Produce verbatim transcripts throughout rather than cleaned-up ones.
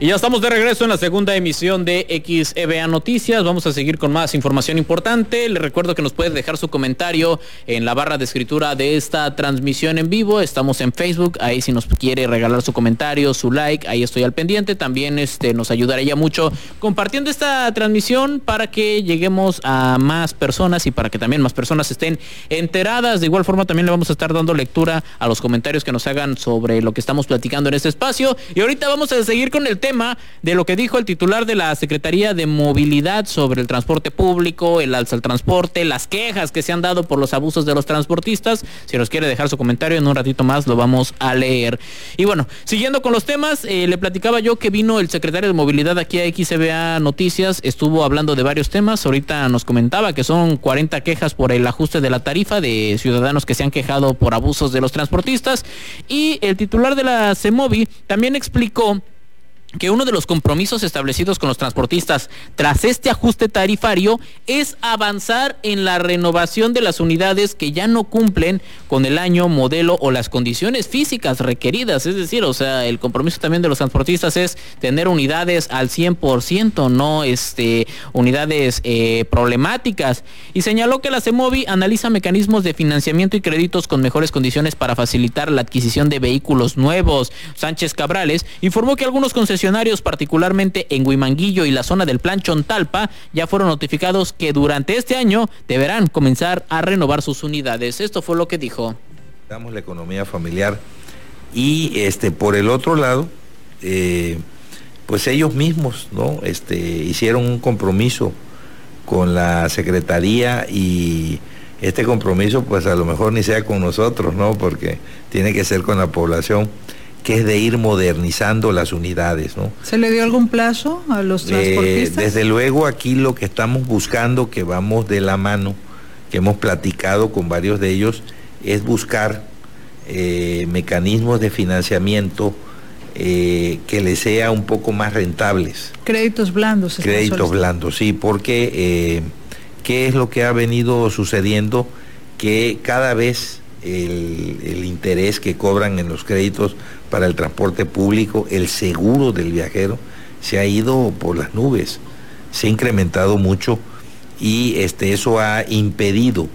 Y ya estamos de regreso en la segunda emisión de X E B A Noticias. Vamos a seguir con más información importante. Les recuerdo que nos puede dejar su comentario en la barra de escritura de esta transmisión en vivo. Estamos en Facebook, ahí si nos quiere regalar su comentario, su like, ahí estoy al pendiente. También este, nos ayudaría mucho compartiendo esta transmisión para que lleguemos a más personas y para que también más personas estén enteradas. De igual forma también le vamos a estar dando lectura a los comentarios que nos hagan sobre lo que estamos platicando en este espacio. Y ahorita vamos a seguir con el tema de lo que dijo el titular de la Secretaría de Movilidad sobre el transporte público, el alza al transporte, las quejas que se han dado por los abusos de los transportistas. Si nos quiere dejar su comentario, en un ratito más lo vamos a leer. Y bueno, siguiendo con los temas, eh, le platicaba yo que vino el secretario de Movilidad aquí a X E B A Noticias, estuvo hablando de varios temas. Ahorita nos comentaba que son cuarenta quejas por el ajuste de la tarifa de ciudadanos que se han quejado por abusos de los transportistas. Y el titular de la CEMOVI también explicó que uno de los compromisos establecidos con los transportistas tras este ajuste tarifario es avanzar en la renovación de las unidades que ya no cumplen con el año, modelo o las condiciones físicas requeridas. Es decir, o sea, el compromiso también de los transportistas es tener unidades al cien por ciento, no este, unidades eh, problemáticas. Y señaló que la CEMOVI analiza mecanismos de financiamiento y créditos con mejores condiciones para facilitar la adquisición de vehículos nuevos. Sánchez Cabrales informó que algunos concesionarios, particularmente en Huimanguillo y la zona del Plan Chontalpa, ya fueron notificados que durante este año deberán comenzar a renovar sus unidades. Esto fue lo que dijo. Damos la economía familiar y este por el otro lado, eh, pues ellos mismos, ¿no? Este hicieron un compromiso con la Secretaría y este compromiso, pues a lo mejor ni sea con nosotros, ¿no? Porque tiene que ser con la población, que es de ir modernizando las unidades, ¿no? ¿Se le dio algún plazo a los transportistas? Eh, desde luego aquí lo que estamos buscando, que vamos de la mano, que hemos platicado con varios de ellos, es buscar eh, mecanismos de financiamiento eh, que les sea un poco más rentables. Créditos blandos. Créditos blandos, sí, porque eh, ¿qué es lo que ha venido sucediendo? Que cada vez el, el interés que cobran en los créditos para el transporte público, el seguro del viajero, se ha ido por las nubes, se ha incrementado mucho y este, eso ha impedido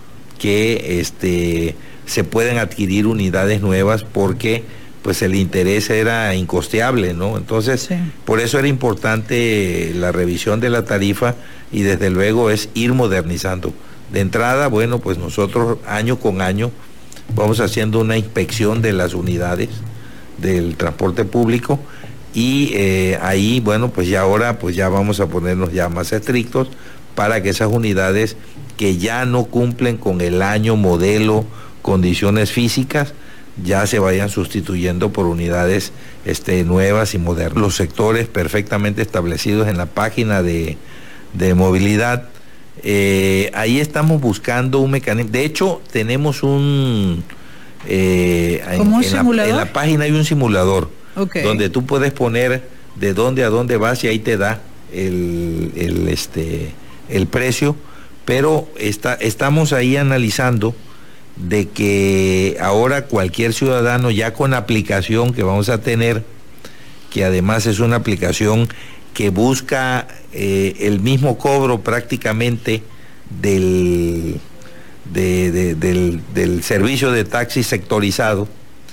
que este, se puedan adquirir unidades nuevas porque pues el interés era incosteable, ¿no? Entonces, sí. Por eso era importante la revisión de la tarifa y desde luego es ir modernizando. De entrada, bueno, pues nosotros año con año vamos haciendo una inspección de las unidades del transporte público y eh, ahí, bueno, pues ya ahora pues ya vamos a ponernos ya más estrictos para que esas unidades que ya no cumplen con el año, modelo, condiciones físicas, ya se vayan sustituyendo por unidades este, nuevas y modernas. Los sectores perfectamente establecidos en la página de, de movilidad, eh, ahí estamos buscando un mecanismo. De hecho, tenemos un... Eh, en, ¿Como un en, simulador? La, en la página hay un simulador, okay, donde tú puedes poner de dónde a dónde vas y ahí te da el, el, este, el precio, pero está, estamos ahí analizando de que ahora cualquier ciudadano ya con aplicación que vamos a tener, que además es una aplicación que busca eh, el mismo cobro prácticamente del... De, de, del, del servicio de taxi sectorizado,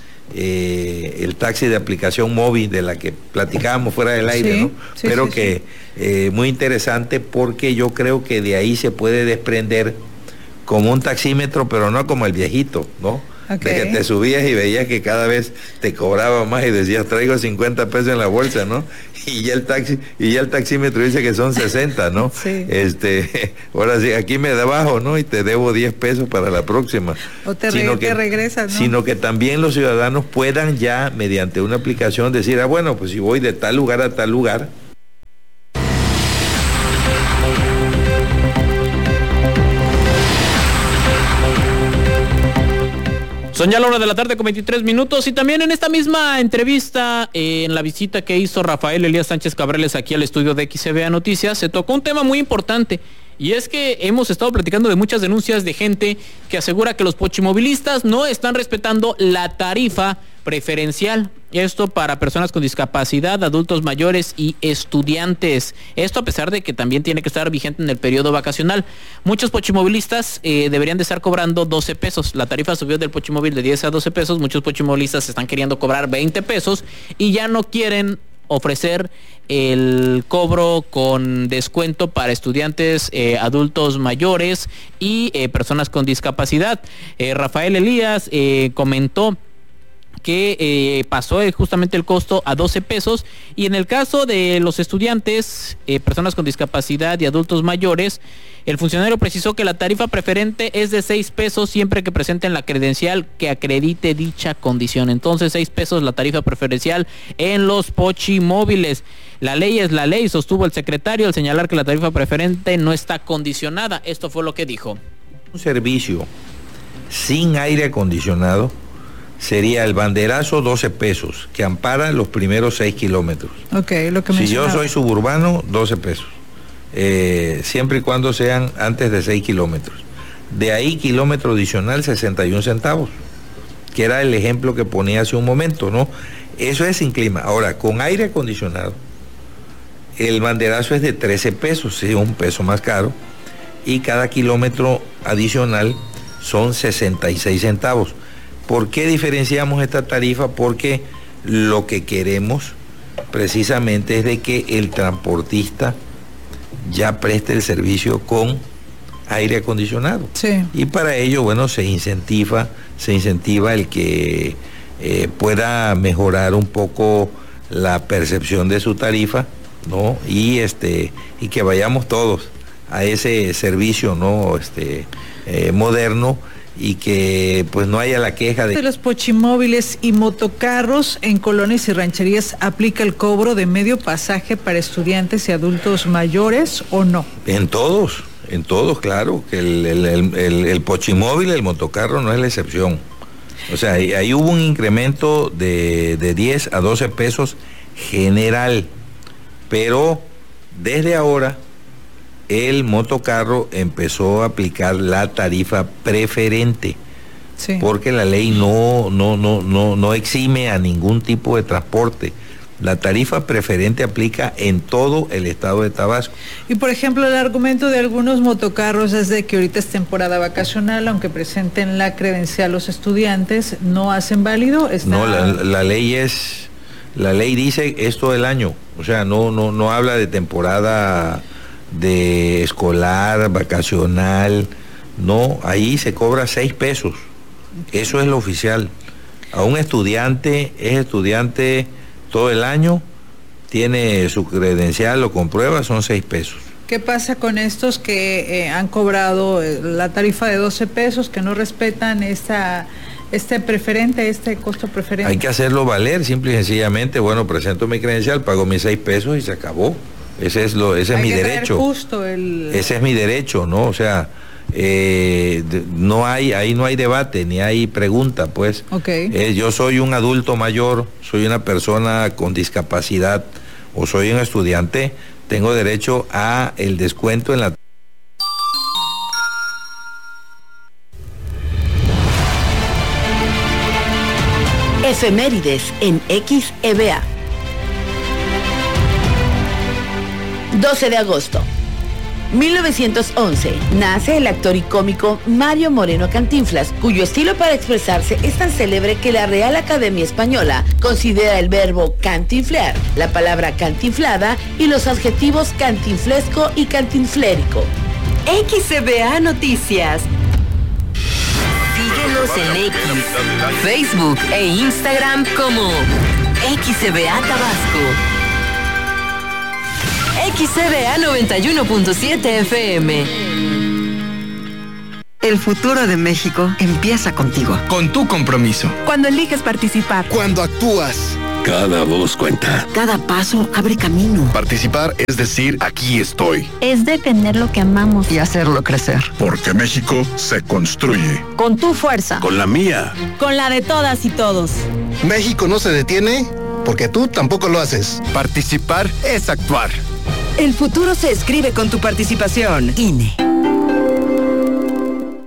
eh, el taxi de aplicación móvil de la que platicábamos fuera del aire, sí, ¿no? Sí, pero sí, que sí. Eh, muy interesante porque yo creo que de ahí se puede desprender como un taxímetro, pero no como el viejito, ¿no? Okay. De que te subías y veías que cada vez te cobraba más y decías traigo cincuenta pesos en la bolsa, ¿no? Y ya el taxi, y ya el taxímetro dice que son sesenta, ¿no? Sí. Este, ahora sí, aquí me da bajo, ¿no? Y te debo diez pesos para la próxima. O te, re, que, te regresas, ¿no? Sino que también los ciudadanos puedan ya, mediante una aplicación, decir, ah, bueno, pues si voy de tal lugar a tal lugar, Son ya la hora de la tarde con veintitrés minutos y también en esta misma entrevista, eh, en la visita que hizo Rafael Elías Sánchez Cabrales aquí al estudio de X E B A Noticias, se tocó un tema muy importante y es que hemos estado platicando de muchas denuncias de gente que asegura que los pochimovilistas no están respetando la tarifa preferencial. Esto para personas con discapacidad, adultos mayores y estudiantes. Esto a pesar de que también tiene que estar vigente en el periodo vacacional. Muchos pochimovilistas eh, deberían de estar cobrando doce pesos. La tarifa subió del pochimóvil de diez a doce pesos. Muchos pochimovilistas están queriendo cobrar veinte pesos y ya no quieren ofrecer el cobro con descuento para estudiantes, eh, adultos mayores y eh, personas con discapacidad. Eh, Rafael Elías eh, comentó que eh, pasó justamente el costo a doce pesos, y en el caso de los estudiantes, eh, personas con discapacidad y adultos mayores, el funcionario precisó que la tarifa preferente es de seis pesos siempre que presenten la credencial que acredite dicha condición. Entonces, seis pesos la tarifa preferencial en los pochimóviles. La ley es la ley, sostuvo el secretario al señalar que la tarifa preferente no está condicionada. Esto fue lo que dijo. Un servicio sin aire acondicionado sería el banderazo doce pesos, que ampara los primeros seis kilómetros. Ok, lo que Si mencionaba. yo soy suburbano, doce pesos. Eh, siempre y cuando sean antes de seis kilómetros. De ahí, kilómetro adicional, sesenta y un centavos, que era el ejemplo que ponía hace un momento, ¿no? Eso es sin clima. Ahora, con aire acondicionado, el banderazo es de trece pesos, sí, un peso más caro, y cada kilómetro adicional son sesenta y seis centavos. ¿Por qué diferenciamos esta tarifa? Porque lo que queremos precisamente es de que el transportista ya preste el servicio con aire acondicionado. Sí. Y para ello, bueno, se incentiva, se incentiva el que eh, pueda mejorar un poco la percepción de su tarifa, ¿no? Y este, y que vayamos todos a ese servicio, ¿no? Este, eh, moderno, y que pues no haya la queja de... De los pochimóviles y motocarros en colonias y rancherías, ¿aplica el cobro de medio pasaje para estudiantes y adultos mayores o no? En todos, en todos, claro, que el, el, el, el, el pochimóvil, el motocarro no es la excepción. O sea, ahí, ahí hubo un incremento de, de diez a doce pesos general, pero desde ahora el motocarro empezó a aplicar la tarifa preferente, Sí. porque la ley no, no, no, no, no exime a ningún tipo de transporte. La tarifa preferente aplica en todo el estado de Tabasco. Y por ejemplo, el argumento de algunos motocarros es de que ahorita es temporada vacacional, aunque presenten la credencial los estudiantes, no hacen válido. Está... No, la, la ley es, la ley dice es todo el año, o sea, no, no, no habla de temporada de escolar, vacacional, no, ahí se cobra seis pesos, eso es lo oficial. A un estudiante, es estudiante todo el año, tiene su credencial, lo comprueba, son seis pesos. ¿Qué pasa con estos que eh, han cobrado eh, la tarifa de doce pesos, que no respetan esta, este preferente, este costo preferente? Hay que hacerlo valer, simple y sencillamente, bueno, presento mi credencial, pago mis seis pesos y se acabó. Ese es lo, ese es Hay mi que tener derecho. justo el... Ese es mi derecho, ¿no? O sea, eh, de, no hay, ahí no hay debate, ni hay pregunta, pues. Okay. Eh, yo soy un adulto mayor, soy una persona con discapacidad o soy un estudiante, tengo derecho a el descuento en la... Efemérides en X E B A. doce de agosto. mil novecientos once, nace el actor y cómico Mario Moreno Cantinflas, cuyo estilo para expresarse es tan célebre que la Real Academia Española considera el verbo cantinflear, la palabra cantinflada y los adjetivos cantinflesco y cantinflérico. X E B A Noticias. Síguenos en X, Facebook e Instagram como X E B A Tabasco. X E B A noventa y uno punto siete F M. El futuro de México empieza contigo. Con tu compromiso. Cuando eliges participar. Cuando actúas. Cada voz cuenta. Cada paso abre camino. Participar es decir, aquí estoy. Es defender lo que amamos. Y hacerlo crecer. Porque México se construye. Con tu fuerza. Con la mía. Con la de todas y todos. México no se detiene porque tú tampoco lo haces. Participar es actuar. El futuro se escribe con tu participación. I N E.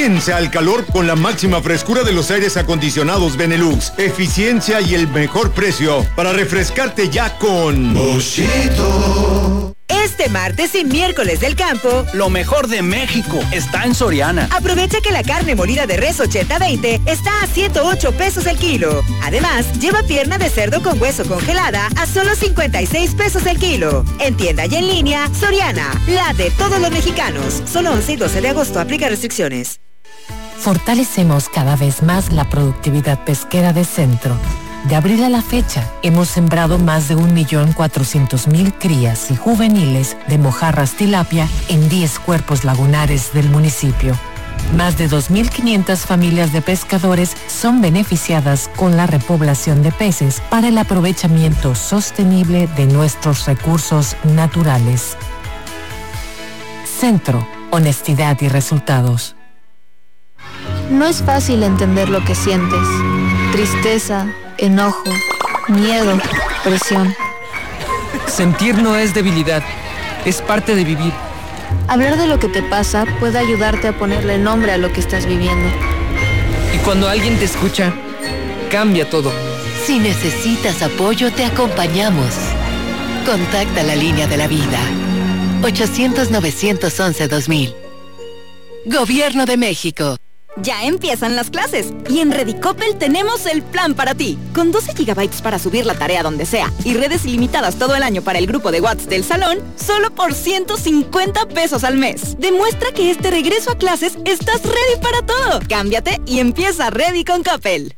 Vence al calor con la máxima frescura de los aires acondicionados Benelux, eficiencia y el mejor precio para refrescarte ya con Boschito. Este martes y miércoles del campo, lo mejor de México está en Soriana. Aprovecha que la carne molida de res ochenta veinte está a ciento ocho pesos el kilo. Además, lleva pierna de cerdo con hueso congelada a solo cincuenta y seis pesos el kilo. En tienda y en línea, Soriana, la de todos los mexicanos. Solo once y doce de agosto, aplica restricciones. Fortalecemos cada vez más la productividad pesquera de Centro. De abril a la fecha, hemos sembrado más de un millón cuatrocientos mil crías y juveniles de mojarras tilapia en diez cuerpos lagunares del municipio. Más de dos mil quinientas familias de pescadores son beneficiadas con la repoblación de peces para el aprovechamiento sostenible de nuestros recursos naturales. Centro, honestidad y resultados. No es fácil entender lo que sientes. Tristeza, enojo, miedo, presión. Sentir no es debilidad, es parte de vivir. Hablar de lo que te pasa puede ayudarte a ponerle nombre a lo que estás viviendo. Y cuando alguien te escucha, cambia todo. Si necesitas apoyo, te acompañamos. Contacta la línea de la vida. ochocientos, novecientos once, dos mil. Gobierno de México. Ya empiezan las clases y en Redicopel tenemos el plan para ti. Con doce gigabytes para subir la tarea donde sea y redes ilimitadas todo el año para el grupo de WhatsApp del salón, solo por ciento cincuenta pesos al mes. Demuestra que este regreso a clases estás ready para todo. Cámbiate y empieza Ready con Coppel.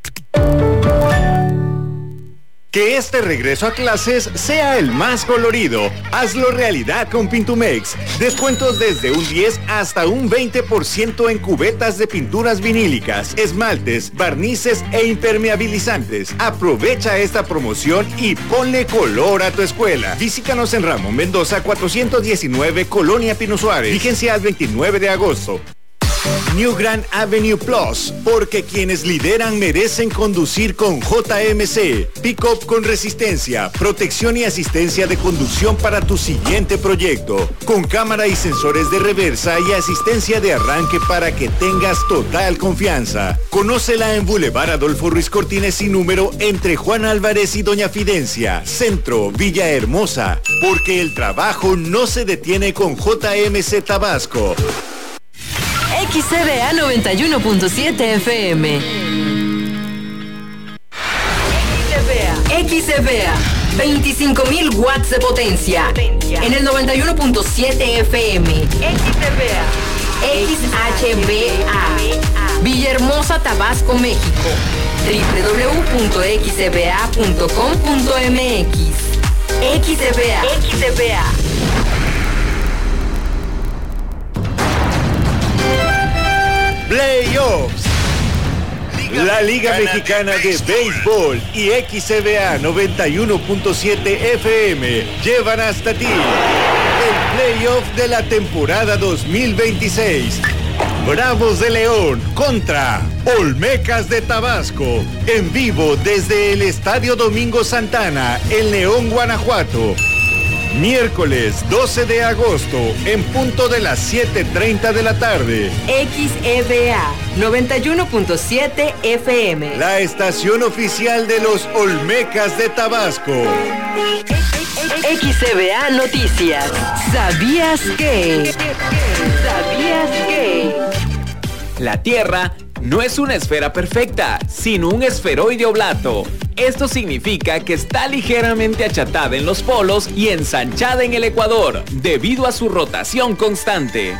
Que este regreso a clases sea el más colorido. Hazlo realidad con Pintumex. Descuentos desde un diez hasta un veinte por ciento en cubetas de pinturas vinílicas, esmaltes, barnices e impermeabilizantes. Aprovecha esta promoción y ponle color a tu escuela. Visítanos en Ramón Mendoza cuatrocientos diecinueve, Colonia Pino Suárez. Vigencia al veintinueve de agosto. New Grand Avenue Plus, porque quienes lideran merecen conducir con J M C. Pick-up con resistencia, protección y asistencia de conducción para tu siguiente proyecto. Con cámara y sensores de reversa y asistencia de arranque para que tengas total confianza. Conócela en Boulevard Adolfo Ruiz Cortines y número entre Juan Álvarez y Doña Fidencia. Centro, Villahermosa. Porque el trabajo no se detiene con J M C Tabasco. X C B A noventa y uno punto siete F M. X C B A, veinticinco mil watts de potencia. En el noventa y uno punto siete F M. X C B A. X H B A. Villahermosa, Tabasco, México. doble u doble u doble u punto x c b a punto com punto m x. X C B A. X C B A. Playoffs. La Liga Mexicana de Béisbol y X C B A noventa y uno punto siete F M llevan hasta ti el playoff de la temporada dos mil veintiséis. Bravos de León contra Olmecas de Tabasco, en vivo desde el Estadio Domingo Santana, en León, Guanajuato. Miércoles doce de agosto, en punto de las siete treinta de la tarde. X E B A noventa y uno punto siete F M. La estación oficial de los Olmecas de Tabasco. X E B A Noticias. ¿Sabías que? ¿Sabías que? La Tierra no es una esfera perfecta, sino un esferoide oblato. Esto significa que está ligeramente achatada en los polos y ensanchada en el ecuador, debido a su rotación constante.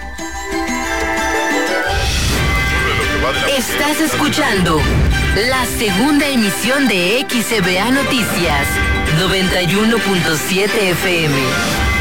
Estás escuchando la segunda emisión de X E B A Noticias, noventa y uno punto siete F M.